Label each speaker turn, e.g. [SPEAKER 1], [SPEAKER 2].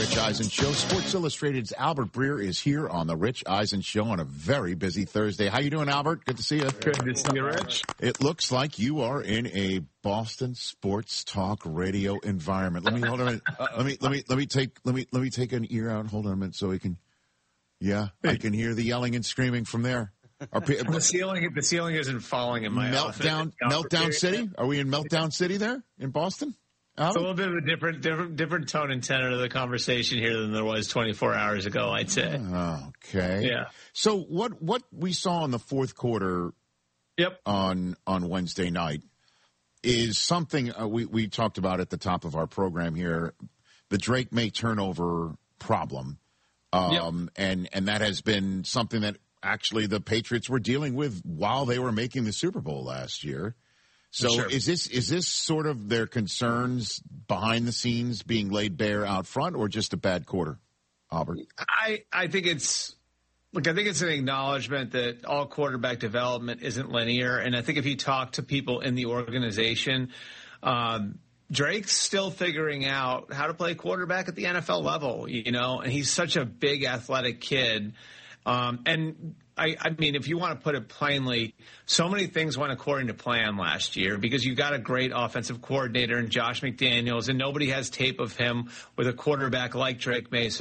[SPEAKER 1] Rich Eisen Show. Sports Illustrated's Albert Breer is here on the Rich Eisen Show on a very busy Thursday. How you doing, Albert? Good to see you.
[SPEAKER 2] Good to see you, Rich.
[SPEAKER 1] It looks like you are in a Boston sports talk radio environment. Let me hold on a minute. Let me take an ear out. Hold on a minute so we can. Yeah, I can hear the yelling and screaming from there.
[SPEAKER 2] The ceiling isn't falling in my office.
[SPEAKER 1] Meltdown City? Are we in Meltdown City there in Boston?
[SPEAKER 2] It's a little bit of a different tone and tenor to the conversation here than there was 24 hours ago, I'd say.
[SPEAKER 1] Okay.
[SPEAKER 2] Yeah.
[SPEAKER 1] So what we saw in the fourth quarter on Wednesday night is something we talked about at the top of our program here, the Drake Maye turnover problem. And that has been something that actually the Patriots were dealing with while they were making the Super Bowl last year. So
[SPEAKER 2] sure.
[SPEAKER 1] Is this sort of their concerns behind the scenes being laid bare out front, or just a bad quarter, Albert?
[SPEAKER 2] I think it's an acknowledgement that all quarterback development isn't linear, and I think if you talk to people in the organization, Drake's still figuring out how to play quarterback at the NFL level, and he's such a big athletic kid. And I mean, if you want to put it plainly, so many things went according to plan last year because you got a great offensive coordinator in Josh McDaniels, and nobody has tape of him with a quarterback like Drake Maye. So